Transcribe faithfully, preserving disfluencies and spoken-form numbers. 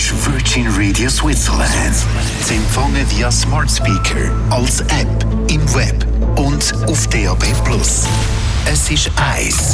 ist Virgin Radio Switzerland. Sie empfangen via Smart Speaker, als App, im Web und auf D A B plus. Es ist eins.